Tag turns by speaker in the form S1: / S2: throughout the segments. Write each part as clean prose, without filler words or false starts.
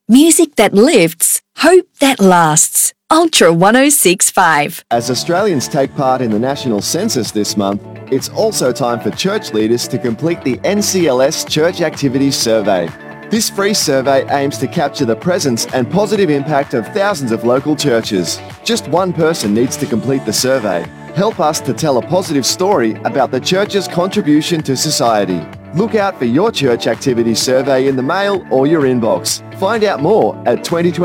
S1: Music that lifts, hope that lasts. Ultra 1065.
S2: As Australians take part in the national census this month, it's also time for church leaders to complete the NCLS Church Activities Survey. This free survey aims to capture the presence and positive impact of thousands of local churches. Just one person needs to complete the survey. Help us to tell a positive story about the church's contribution to society. Look out for your church activity survey in the mail or your inbox. Find out more at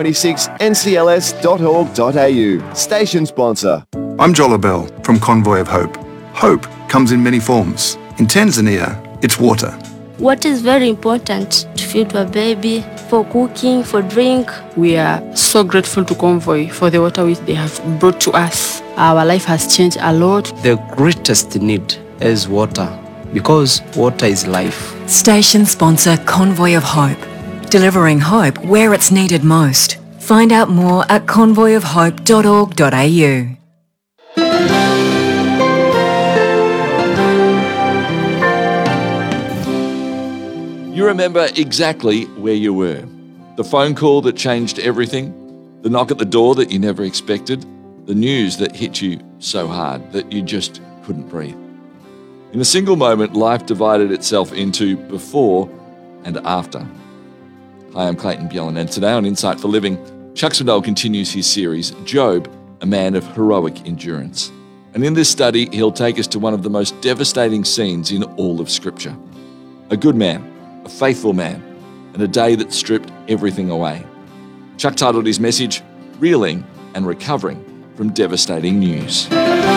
S2: 2026ncls.org.au. Station sponsor.
S3: I'm Jola Bell from Convoy of Hope. Hope comes in many forms. In Tanzania, it's water.
S4: Water is very important to feed to a baby, for cooking, for drink.
S5: We are so grateful to Convoy for the water which they have brought to us. Our life has changed a lot.
S6: The greatest need is water, because water is life.
S7: Station sponsor Convoy of Hope, delivering hope where it's needed most. Find out more at convoyofhope.org.au.
S8: You remember exactly where you were. The phone call that changed everything, the knock at the door that you never expected, the news that hit you so hard that you just couldn't breathe. In a single moment, life divided itself into before and after. Hi, I'm Clayton Bjelland, and today on Insight for Living, Chuck Swindoll continues his series, Job, a Man of Heroic Endurance. And in this study, he'll take us to one of the most devastating scenes in all of Scripture. A good man, a faithful man, and a day that stripped everything away. Chuck titled his message, Reeling and Recovering from Devastating News.